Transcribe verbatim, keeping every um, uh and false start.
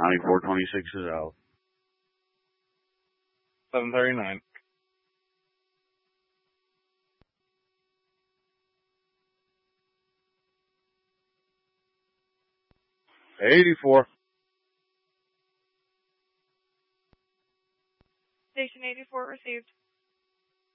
County four twenty-six is out. seven thirty-nine. eighty-four. Station eighty-four received.